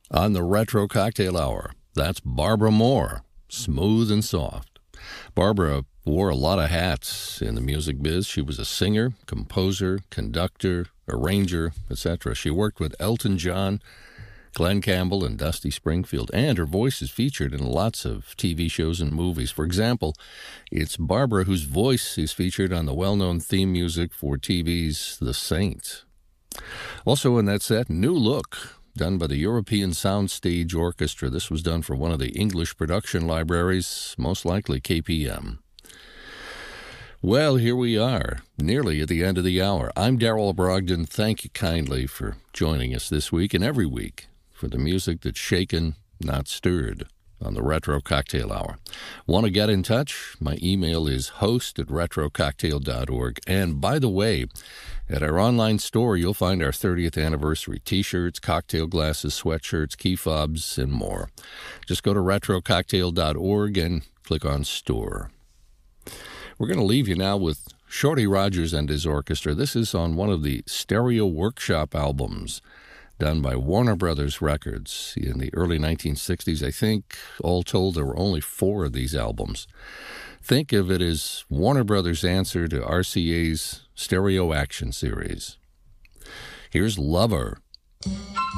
On the Retro Cocktail Hour, that's Barbara Moore, smooth and soft. Barbara wore a lot of hats in the music biz. She was a singer, composer, conductor, arranger, etc. She worked with Elton John, Glenn Campbell, and Dusty Springfield, and her voice is featured in lots of TV shows and movies. For example, it's Barbara whose voice is featured on the well-known theme music for TV's The Saints. Also in that set, New Look, done by the European Soundstage Orchestra. This was done for one of the English production libraries, most likely KPM. Well, here we are, nearly at the end of the hour. I'm Darrell Brogdon. Thank you kindly for joining us this week and every week for the music that's shaken, not stirred, on the Retro Cocktail Hour. Want to get in touch? My email is host@retrococktail.org. And by the way, at our online store, you'll find our 30th anniversary T-shirts, cocktail glasses, sweatshirts, key fobs, and more. Just go to retrococktail.org and click on Store. We're going to leave you now with Shorty Rogers and his orchestra. This is on one of the Stereo Workshop albums done by Warner Brothers Records in the early 1960s. I think, all told, there were only 4 of these albums. Think of it as Warner Brothers' answer to RCA's Stereo Action series. Here's Lover.